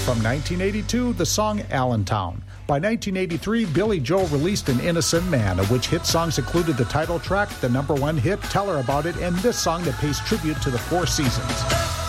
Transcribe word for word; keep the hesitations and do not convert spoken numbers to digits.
From nineteen eighty-two, the song Allentown. By nineteen eighty-three, Billy Joel released An Innocent Man, of which hit songs included the title track, the number one hit, Tell Her About It, and this song that pays tribute to the Four Seasons.